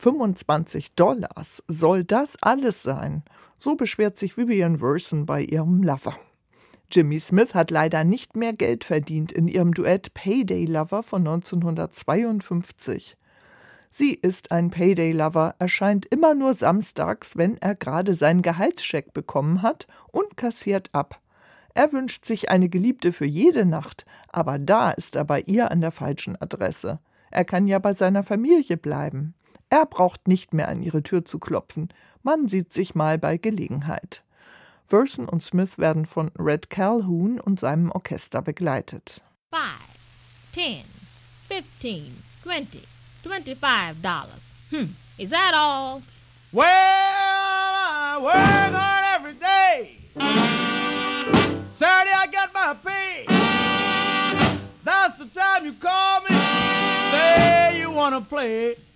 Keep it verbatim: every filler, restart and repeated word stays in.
fünfundzwanzig Dollars, soll das alles sein? So beschwert sich Vivian Wurson bei ihrem Lover. Jimmy Smith hat leider nicht mehr Geld verdient in ihrem Duett Payday Lover von neunzehnhundertzweiundfünfzig. Sie ist ein Payday-Lover, erscheint immer nur samstags, wenn er gerade seinen Gehaltscheck bekommen hat und kassiert ab. Er wünscht sich eine Geliebte für jede Nacht, aber da ist er bei ihr an der falschen Adresse. Er kann ja bei seiner Familie bleiben. Er braucht nicht mehr an ihre Tür zu klopfen. Man sieht sich mal bei Gelegenheit. Wurson und Smith werden von Red Calhoun und seinem Orchester begleitet. Five, ten, fifteen, twenty, twenty-five dollars. Hm, is that all? Well, I work hard every day. Saturday I get my pay. That's the time you call me. Say you wanna play.